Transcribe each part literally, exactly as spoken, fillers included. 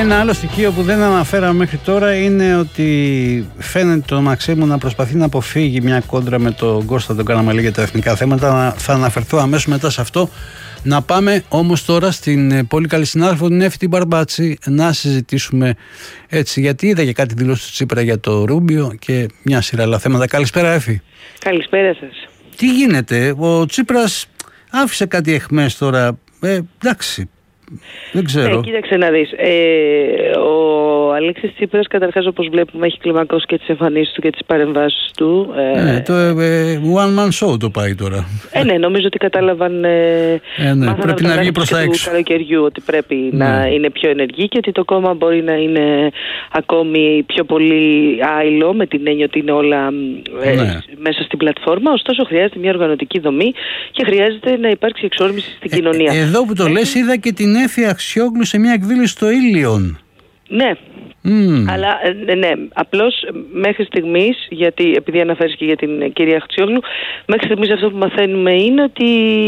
Ένα άλλο στοιχείο που δεν αναφέραμε μέχρι τώρα είναι ότι φαίνεται το Μαξίμου να προσπαθεί να αποφύγει μια κόντρα με τον Κώστα τον Καραμαλή για τα εθνικά θέματα. Θα αναφερθώ αμέσως μετά σε αυτό. Να πάμε όμως τώρα στην πολύ καλή συνάδελφο την Εύη την Μπαρμπάτση να συζητήσουμε έτσι, γιατί είδα και κάτι δηλώσει του Τσίπρα για το Ρούμπιο και μια σειρά άλλα θέματα. Καλησπέρα Εύη. Καλησπέρα σας. Τι γίνεται, ο Τσίπρας άφησε κάτι εχμές τώρα, ε, εντάξει. Δεν ξέρω. Ναι, κοίταξε να δεις. Ε, ο Αλέξης Τσίπρας καταρχάς όπως βλέπουμε έχει κλιμακώσει και τις εμφανίσεις του και τις παρεμβάσεις του. Ε, ναι, το ε, one man show το πάει τώρα. Ε, ναι, νομίζω ότι κατάλαβαν ε, ε, ναι, πρέπει να βγει προς τα έξω. Του καλοκαιριού ότι πρέπει ναι. να είναι πιο ενεργή και ότι το κόμμα μπορεί να είναι ακόμη πιο πολύ άειλο με την έννοια ότι είναι όλα ε, ναι. μέσα στην πλατφόρμα. Ωστόσο χρειάζεται μια οργανωτική δομή και χρειάζεται να υπάρξει εξόρμηση στην ε, κοινωνία. Ε, εδώ που το ε, λες είδα και την Εύη Αξιόγλου σε μια εκδήλωση στο Ήλιον. Ναι. Mm. Αλλά ναι, ναι, απλώς μέχρι στιγμής, γιατί επειδή αναφέρεις και για την κυρία Αξιόγλου, μέχρι στιγμής αυτό που μαθαίνουμε είναι ότι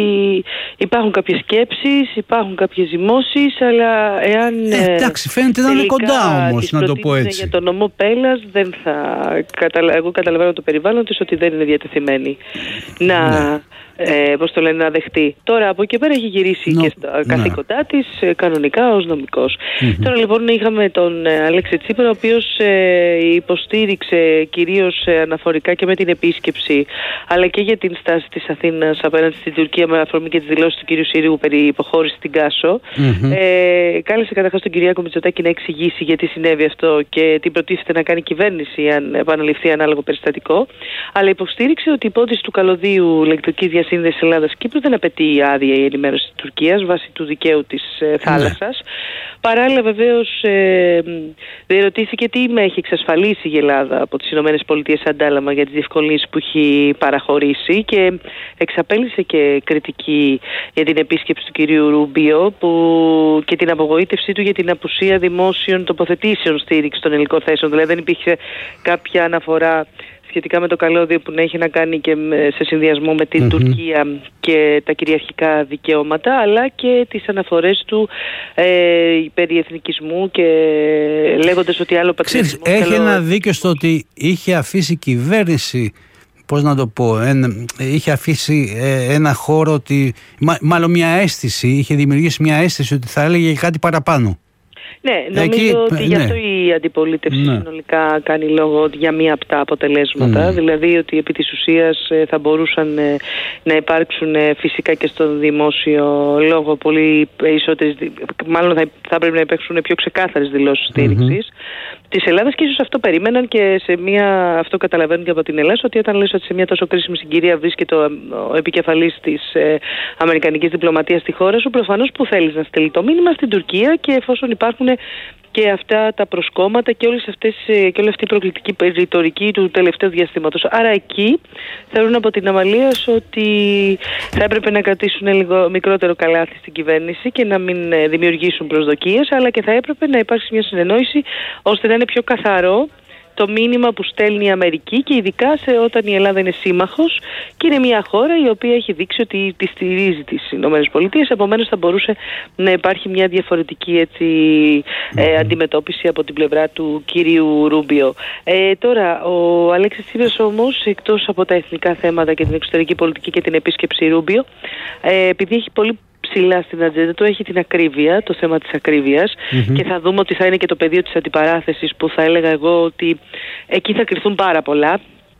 υπάρχουν κάποιες σκέψεις, υπάρχουν κάποιες ζυμώσεις, αλλά εάν ε, εντάξει, φαίνεται να είναι κοντά όμως, να το πω έτσι. Για τον νομό Πέλλας, δεν θα καταλα... εγώ καταλαβαίνω το περιβάλλον της ότι δεν είναι διατεθειμένη να... Ναι. Ε, πώς το λένε, να δεχτεί. Τώρα από εκεί πέρα έχει γυρίσει no, και στα καθήκοντά ναι. της ε, κανονικά ως νομικός. Mm-hmm. Τώρα λοιπόν είχαμε τον ε, Αλέξη Τσίπρα, ο οποίος ε, υποστήριξε κυρίως ε, αναφορικά και με την επίσκεψη αλλά και για την στάση της Αθήνας απέναντι στην Τουρκία με αφορμή και τις δηλώσεις του κυρίου Συρίου περί υποχώρησης στην Κάσο. Mm-hmm. Ε, κάλεσε καταρχάς τον Κυριάκο Μητσοτάκη να εξηγήσει γιατί συνέβη αυτό και τι προτίθεται να κάνει η κυβέρνηση αν επαναληφθεί ανάλογο περιστατικό. Αλλά υποστήριξε ότι η υπόθεση του καλωδίου ηλεκτρικής διασύνδεσης Ελλάδας-Κύπρου δεν απαιτεί άδεια η ενημέρωση της Τουρκίας βάσει του δικαίου της ε, θάλασσας. Ναι. Παράλληλα βεβαίως ε, διερωτήθηκε τι με έχει εξασφαλίσει η Ελλάδα από τις ΗΠΑ αντάλλαγμα για τις διευκολύνσεις που έχει παραχωρήσει και εξαπέλυσε και κριτική για την επίσκεψη του κυρίου Ρούμπιο που, και την απογοήτευσή του για την απουσία δημόσιων τοποθετήσεων στήριξη των ελληνικών θέσεων. Δηλαδή δεν υπήρχε κάποια αναφορά σχετικά με το καλώδιο που να έχει να κάνει και σε συνδυασμό με την mm-hmm. Τουρκία και τα κυριαρχικά δικαιώματα, αλλά και τις αναφορές του ε, περί εθνικισμού και λέγοντας ότι άλλο πατριωτισμό... Έχει καλό... ένα δίκιο στο ότι είχε αφήσει η κυβέρνηση, πώς να το πω, εν, είχε αφήσει ε, ένα χώρο ότι, μα, μάλλον μια αίσθηση, είχε δημιουργήσει μια αίσθηση ότι θα έλεγε κάτι παραπάνω. Ναι, νομίζω Εκεί, ότι γι' αυτό ναι. η αντιπολίτευση ναι. συνολικά κάνει λόγο για μία από τα αποτελέσματα. Mm. Δηλαδή ότι επί της ουσίας θα μπορούσαν να υπάρξουν φυσικά και στον δημόσιο λόγο πολύ περισσότερες, μάλλον θα, θα πρέπει να υπάρξουν πιο ξεκάθαρες δηλώσεις στήριξης mm-hmm. της Ελλάδας και ίσως αυτό περίμεναν και σε μία, αυτό καταλαβαίνουν και από την Ελλάδα, ότι όταν λες ότι σε μια τόσο κρίσιμη συγκυρία βρίσκεται ο, ο επικεφαλής της ε, αμερικανικής διπλωματίας στη χώρα σου, προφανώς που θέλεις να στείλει το μήνυμα στην Τουρκία και εφόσον υπάρχουν και αυτά τα προσκόμματα και, όλες αυτές, και όλη αυτή η προκλητική ρητορική του τελευταίου διαστήματος. Άρα εκεί θεωρούν από την Αμαλίας ότι θα έπρεπε να κρατήσουν λίγο μικρότερο καλάθι στην κυβέρνηση και να μην δημιουργήσουν προσδοκίες, αλλά και θα έπρεπε να υπάρξει μια συνεννόηση ώστε να είναι πιο καθαρό το μήνυμα που στέλνει η Αμερική και ειδικά σε όταν η Ελλάδα είναι σύμμαχος και είναι μια χώρα η οποία έχει δείξει ότι τη στηρίζει τις ΗΠΑ, επομένως θα μπορούσε να υπάρχει μια διαφορετική έτσι, ε, αντιμετώπιση από την πλευρά του κυρίου Ρούμπιο. Ε, τώρα, ο Αλέξης Τσίπρας όμως, εκτός από τα εθνικά θέματα και την εξωτερική πολιτική και την επίσκεψη Ρούμπιο, ε, επειδή έχει πολύ ψηλά στην ατζέντα του, έχει την ακρίβεια, το θέμα της ακρίβειας mm-hmm. και θα δούμε ότι θα είναι και το πεδίο της αντιπαράθεσης που θα έλεγα εγώ ότι εκεί θα κρυφθούν πάρα πολλά,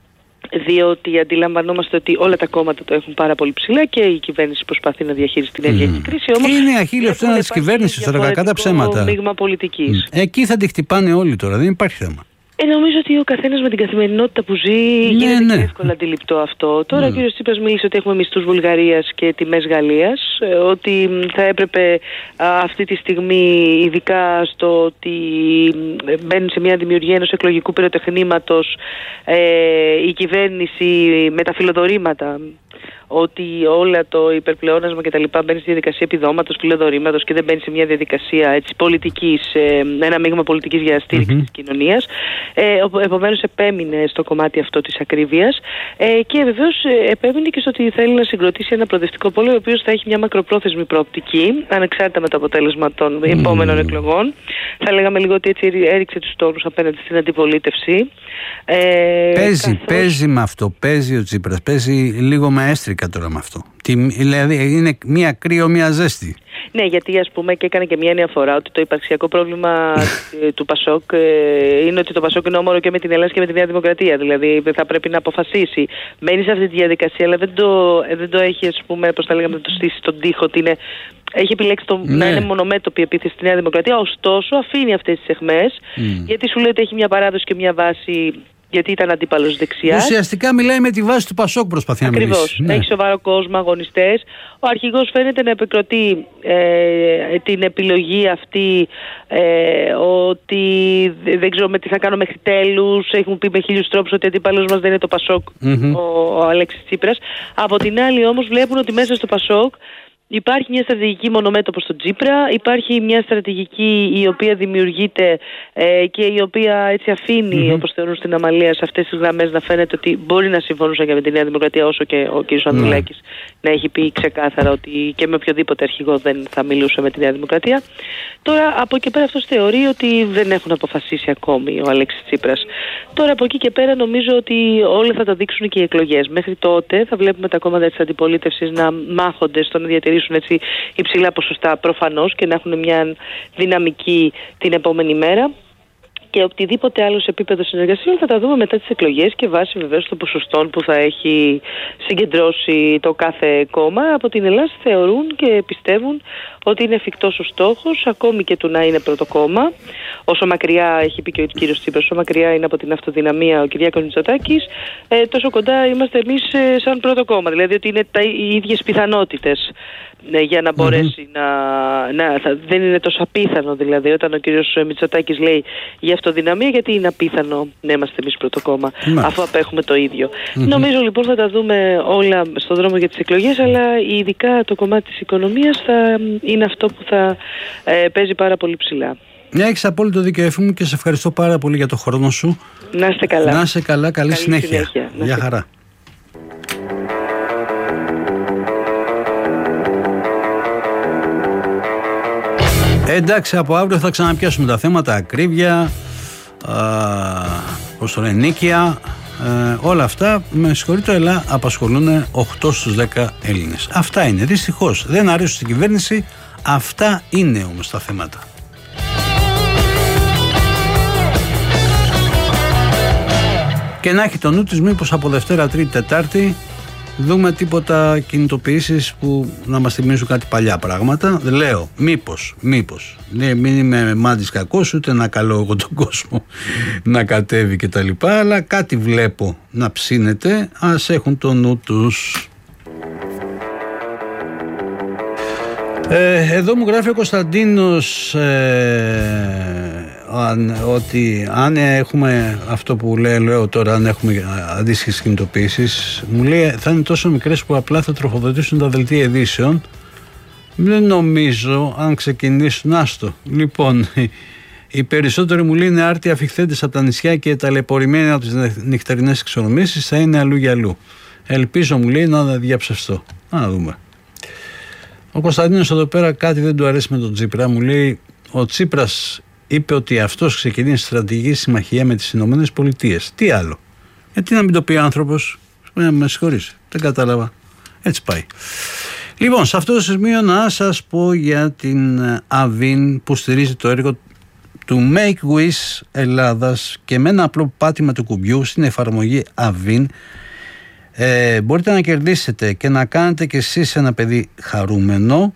διότι αντιλαμβανόμαστε ότι όλα τα κόμματα το έχουν πάρα πολύ ψηλά και η κυβέρνηση προσπαθεί να διαχειριστεί την ενεργειακή mm. κρίση. Όμως είναι αχίλιο φθόνα της κυβέρνησης τώρα, κατά ψέματα. Μείγμα πολιτικής. Mm. Εκεί θα τη χτυπάνε όλοι τώρα, δεν υπάρχει θέμα. Ε, νομίζω ότι ο καθένας με την καθημερινότητα που ζει ναι, γίνεται ναι. εύκολα αντιληπτό αυτό. Τώρα mm. ο κ. Τσίπρας μίλησε ότι έχουμε μισθούς Βουλγαρίας και τιμές Γαλλίας, ότι θα έπρεπε α, αυτή τη στιγμή, ειδικά στο ότι μπαίνουν σε μια δημιουργία ενός εκλογικού πυροτεχνήματος, ε, η κυβέρνηση με τα φιλοδορήματα ότι όλα το υπερπλεόνασμα και τα λοιπά μπαίνει στη διαδικασία επιδόματος, κλειδοδορήματος και δεν μπαίνει σε μια διαδικασία έτσι, πολιτικής, ένα μείγμα πολιτικής για στήριξη mm-hmm. της κοινωνίας. Ε, επομένως επέμεινε στο κομμάτι αυτό της ακρίβειας ε, και βεβαίως επέμεινε και στο ότι θέλει να συγκροτήσει ένα προοδευτικό πόλο ο οποίος θα έχει μια μακροπρόθεσμη προοπτική, ανεξάρτητα με το αποτέλεσμα των mm. επόμενων εκλογών. Θα λέγαμε λίγο ότι έτσι έριξε τους τόνους απέναντι στην αντιπολίτευση. Ε, παίζει, καθώς... παίζει με αυτό, παίζει ο Τσίπρας, παίζει λίγο με έστρικα τώρα με αυτό. Τι, δηλαδή είναι μία κρύο, μία ζέστη. Ναι, γιατί ας πούμε και έκανε και μια νέα φορά ότι το υπαρξιακό πρόβλημα του Πασόκ είναι ότι το Πασόκ είναι όμορο και με την Ελλάδα και με τη Νέα Δημοκρατία. Δηλαδή θα πρέπει να αποφασίσει. Μένει σε αυτή τη διαδικασία, αλλά δεν το, δεν το έχει, ας πούμε, πώς θα λέγαμε, να το στήσει στον τοίχο ότι είναι. Έχει επιλέξει το, ναι. να είναι μονομέτωπη επίθεση στη Νέα Δημοκρατία, ωστόσο αφήνει αυτές τις αιχμές, mm. γιατί σου λέει ότι έχει μια παράδοση και μια βάση. Γιατί ήταν αντίπαλος δεξιά. Ουσιαστικά μιλάει με τη βάση του Πασόκ, προσπαθεί να μιλήσει. Ακριβώς. Ναι. Έχει σοβαρό κόσμο, αγωνιστές. Ο αρχηγός φαίνεται να επικροτεί ε, την επιλογή αυτή ε, ότι δεν ξέρω με τι θα κάνω μέχρι τέλους. Έχουν πει με χίλιους τρόπους ότι αντίπαλος μας δεν είναι το Πασόκ, mm-hmm. ο, ο Αλέξης Τσίπρας. Από την άλλη όμως βλέπουν ότι μέσα στο Πασόκ υπάρχει μια στρατηγική μονομέτωπο στον Τσίπρα, υπάρχει μια στρατηγική η οποία δημιουργείται ε, και η οποία έτσι αφήνει, mm-hmm. όπως θεωρούν στην Αμαλία, σε αυτές τις γραμμές να φαίνεται ότι μπορεί να συμφωνούσαν και με τη Νέα Δημοκρατία, όσο και ο κ. Ανδρουλάκης mm-hmm. να έχει πει ξεκάθαρα ότι και με οποιοδήποτε αρχηγό δεν θα μιλούσε με τη Νέα Δημοκρατία. Τώρα από εκεί πέρα αυτός θεωρεί ότι δεν έχουν αποφασίσει ακόμη ο Αλέξης Τσίπρας. Τώρα από εκεί και πέρα νομίζω ότι όλα θα τα δείξουν και οι εκλογές. Μέχρι τότε θα βλέπουμε τα κόμματα της αντιπολίτευσης να μάχονται στο να διατηρήσουν έτσι υψηλά ποσοστά προφανώς και να έχουν μια δυναμική την επόμενη μέρα. Και οτιδήποτε άλλο σε επίπεδο συνεργασίας θα τα δούμε μετά τις εκλογές και βάσει βεβαίως των ποσοστών που θα έχει συγκεντρώσει το κάθε κόμμα. Από την Ελλάδα θεωρούν και πιστεύουν ότι είναι εφικτός ο στόχος, ακόμη και του να είναι πρώτο κόμμα. Όσο μακριά, έχει πει και ο κύριος Τσίπρας, όσο μακριά είναι από την αυτοδυναμία ο Κυριάκος Μητσοτάκης, ε, τόσο κοντά είμαστε εμείς ε, σαν πρώτο κόμμα. Δηλαδή ότι είναι τα, οι ίδιες πιθανότητες ναι, για να μπορέσει mm-hmm. να... να θα, δεν είναι τόσο απίθανο δηλαδή όταν ο κύριος Μητσοτάκης λέει για αυτοδυναμία, γιατί είναι απίθανο να είμαστε εμείς πρώτο κόμμα, mm-hmm. αφού απέχουμε το ίδιο. Mm-hmm. Νομίζω λοιπόν θα τα δούμε όλα στον δρόμο για τις εκλογές, αλλά ειδικά το κομμάτι της οικονομίας θα είναι αυτό που θα ε, παίζει πάρα πολύ ψηλά. Ναι, έχεις απόλυτο δίκιο, Εφη μου, και σε ευχαριστώ πάρα πολύ για το χρόνο σου. Να είστε καλά. Να είστε καλά, καλή, καλή συνέχεια. συνέχεια. Γεια χαρά. Εντάξει, από αύριο θα ξαναπιάσουμε τα θέματα ακρίβεια, α, πώς το λένε, νίκαια, ε, όλα αυτά, με συγχωρείτε, αλλά απασχολούν οκτώ στους δέκα Έλληνες. Αυτά είναι, δυστυχώς, δεν αρέσουν στην κυβέρνηση, αυτά είναι όμως τα θέματα. Και να έχει το νου της μήπως από Δευτέρα, Τρίτη, Τετάρτη δούμε τίποτα κινητοποιήσεις που να μας θυμίζουν κάτι παλιά πράγματα. Δεν λέω, μήπως, μήπως. Ναι, μην είμαι μάντης κακός, ούτε να καλώ εγώ τον κόσμο να κατέβει και τα λοιπά, αλλά κάτι βλέπω να ψήνεται, ας έχουν το νου τους. Ε, εδώ μου γράφει ο Κωνσταντίνος ε, αν, ότι αν έχουμε αυτό που λέω, λέω τώρα, αν έχουμε αντίστοιχες κινητοποιήσεις, μου λέει θα είναι τόσο μικρές που απλά θα τροφοδοτήσουν τα δελτία ειδήσεων. Δεν νομίζω, αν ξεκινήσουν, άστο. Λοιπόν, οι περισσότεροι μου λένε άρτια αφιχθέντες από τα νησιά και ταλαιπωρημένοι από τις νυχτερινές εξορμήσεις θα είναι αλλού για αλλού. Ελπίζω, μου λέει, να διαψευστώ. Να δούμε. Ο Κωνσταντίνος εδώ πέρα κάτι δεν του αρέσει με τον Τσίπρα. Μου λέει, ο Τσίπρας είπε ότι αυτός ξεκινήσει στρατηγική συμμαχία με τις Ηνωμένες Πολιτείες. Τι άλλο. Γιατί να μην το πει ο άνθρωπος. Με συγχωρείς. Δεν κατάλαβα. Έτσι πάει. Λοιπόν, σε αυτό το σημείο να σας πω για την Avin που στηρίζει το έργο του Make Wish Ελλάδας και με ένα απλό πάτημα του κουμπιού στην εφαρμογή Avin ε, μπορείτε να κερδίσετε και να κάνετε και εσείς ένα παιδί χαρούμενο